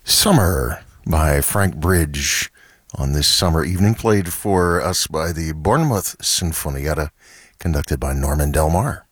Summer by Frank Bridge on this summer evening, played for us by the Bournemouth Sinfonietta, conducted by Norman Del Mar.